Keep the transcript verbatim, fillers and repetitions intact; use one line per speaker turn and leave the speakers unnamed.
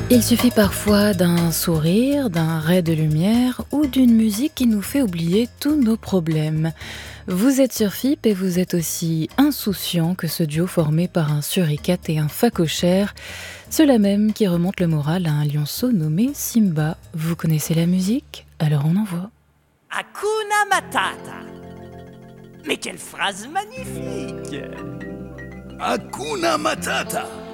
Il suffit parfois d'un sourire, d'un ray de lumière ou d'une musique qui nous fait oublier tous nos problèmes. Vous êtes sur F I P et vous êtes aussi insouciant que ce duo formé par un suricate et un phacochère, ceux-là même qui remontent le moral à un lionceau nommé Simba. Vous connaissez la musique? Alors on envoie.
Hakuna Matata. Mais quelle phrase magnifique!
Hakuna Matata.